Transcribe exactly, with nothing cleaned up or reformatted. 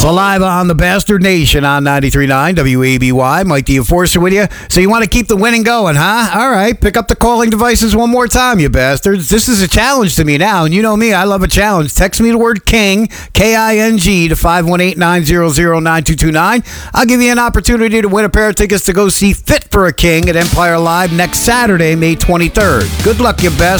Saliva on the Bastard Nation on ninety-three point nine W A B Y. Mike the Enforcer with you. So you want to keep the winning going, huh? All right, pick up the calling devices one more time, you bastards. This is a challenge to me now, and you know me, I love a challenge. Text me the word King, K I N G, to five one eight, nine zero zero, nine two two nine. I'll give you an opportunity to win a pair of tickets to go see Fit for a King at Empire Live next Saturday, May twenty-third. Good luck, you bastards.